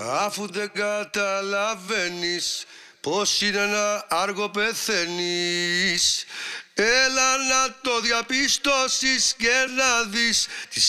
Αφού δεν καταλαβαίνεις πως είναι να άργο πεθαίνεις, έλα να το διαπιστώσεις και να δεις τι